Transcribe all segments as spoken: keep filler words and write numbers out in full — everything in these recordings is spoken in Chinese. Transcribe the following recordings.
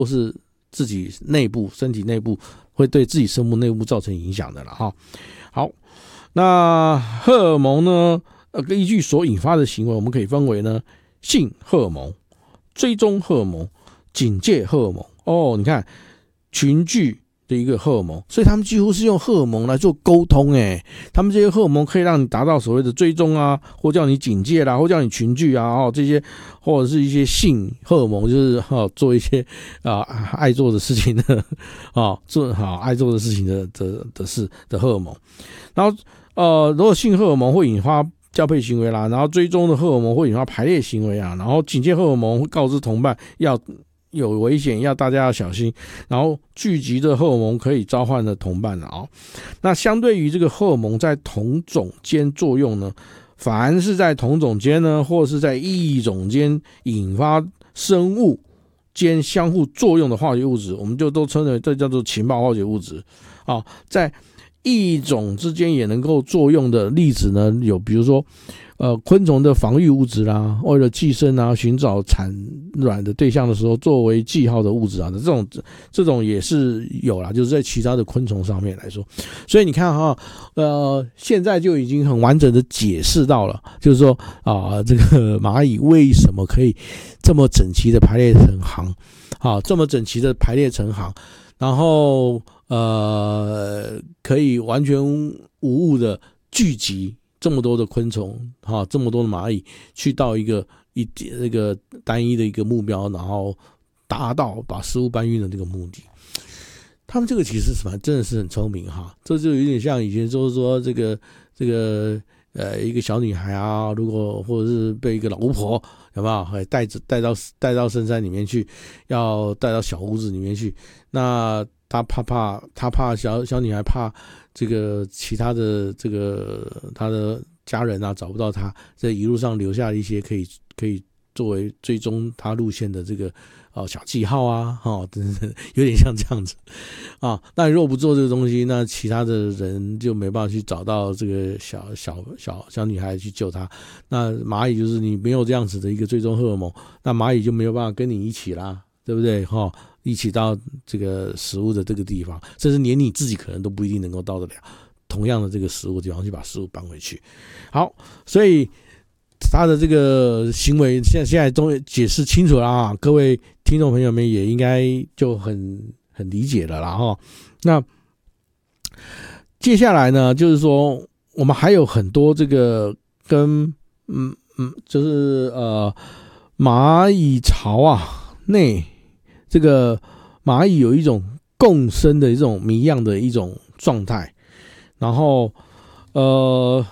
或是自己内部身体内部会对自己生物内部造成影响的了哈。好，那荷尔蒙呢，呃，依据所引发的行为，我们可以分为呢性荷尔蒙、追踪荷尔蒙、警戒荷尔蒙。哦，你看群聚的一个荷尔蒙，所以他们几乎是用荷尔蒙来做沟通诶。他们这些荷尔蒙可以让你达到所谓的追踪啊，或叫你警戒啦，或叫你群聚啊，哦，这些或者是一些性荷尔蒙，就是哦做一些啊爱做的事情的啊，做好爱做的事情的的的事的荷尔蒙。然后呃，如果性荷尔蒙会引发交配行为啦，然后追踪的荷尔蒙会引发排列行为啊，然后警戒荷尔蒙会告知同伴要有危险，要大家要小心，然后聚集的荷尔蒙可以召唤的同伴了啊。那相对于这个荷尔蒙在同种间作用呢，凡是在同种间呢，或是在异种间引发生物间相互作用的化学物质，我们就都称为这叫做情报化学物质啊。在异种之间也能够作用的例子呢，有比如说呃，昆虫的防御物质啦，为了寄生啊，寻找产卵的对象的时候，作为记号的物质啊，这种这种也是有啦，就是在其他的昆虫上面来说。所以你看哈，呃，现在就已经很完整的解释到了，就是说啊、呃，这个蚂蚁为什么可以这么整齐的排列成行，啊，这么整齐的排列成行，然后呃，可以完全无误的聚集这么多的昆虫，哈，这么多的蚂蚁去到一个一那个单一的一个目标，然后达到把食物搬运的这个目的。他们这个其实什么真的是很聪明哈，这就有点像以前就是说这个这个呃一个小女孩啊，如果或者是被一个老巫婆有没有带着带到带到深山里面去，要带到小屋子里面去，那她怕怕她怕小小女孩怕。这个其他的这个他的家人啊找不到他，在一路上留下一些可以可以作为追踪他路线的这个哦小记号啊，哦，有点像这样子啊。那如果不做这个东西，那其他的人就没办法去找到这个小小小小女孩去救她。那蚂蚁就是你没有这样子的一个追踪荷尔蒙，那蚂蚁就没有办法跟你一起啦，对不对？哈、哦。一起到这个食物的这个地方，甚至连你自己可能都不一定能够到得了同样的这个食物地方去把食物搬回去。好，所以他的这个行为现在现在终于解释清楚了啊，各位听众朋友们也应该就很很理解了啦哈。那接下来呢，就是说我们还有很多这个跟嗯嗯，就是呃蚂蚁巢啊内。这个蚂蚁有一种共生的一种谜样的一种状态，然后呃，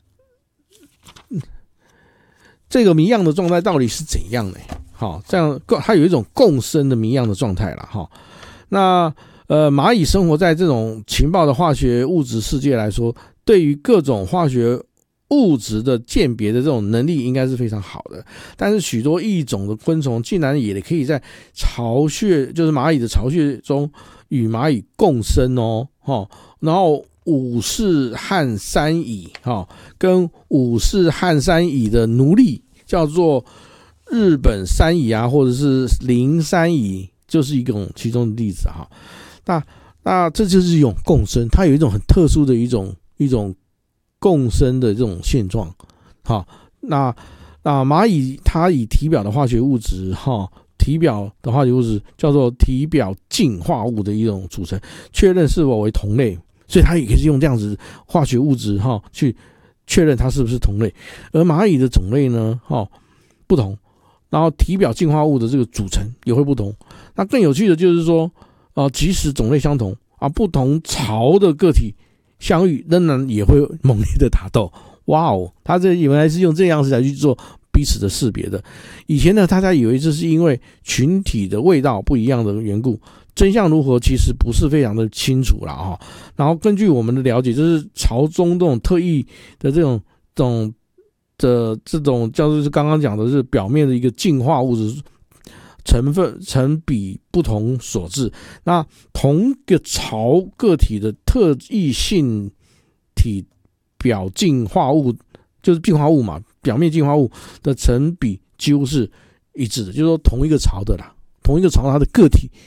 这个谜样的状态到底是怎样呢？好，这样它有一种共生的谜样的状态了哈。那呃，蚂蚁生活在这种情报的化学物质世界来说，对于各种化学物质的鉴别的这种能力应该是非常好的，但是许多异种的昆虫竟然也可以在巢穴，就是蚂蚁的巢穴中与蚂蚁共生哦，然后五氏旱山蚁跟五氏旱山蚁的奴隶叫做日本山蚁啊，或者是林山蚁，就是一种其中的例子哈。那那这就是一种共生，它有一种很特殊的一种一种。共生的这种现状，好，那那蚂蚁它以体表的化学物质，哈，体表的化学物质叫做体表净化物的一种组成，确认是否为同类，所以它也可以用这样子化学物质，哈，去确认它是不是同类。而蚂蚁的种类呢，哈，不同，然后体表净化物的这个组成也会不同。那更有趣的就是说，啊，即使种类相同啊，不同巢的个体。相遇仍然也会猛烈的打斗，哇哦！他这原来是用这样子来去做彼此的识别的。以前呢，大家以为这是因为群体的味道不一样的缘故，真相如何其实不是非常的清楚啦哈。然后根据我们的了解，就是巢中这种特异的这种这种的这种叫做是刚刚讲的是表面的一个净化物质。成分成比不同所致，那同个巢个体的特异性体表净化物就是净化物嘛，表面净化物的成比几乎是一致的，就是说同一个巢的啦， 同一个肠道它的个体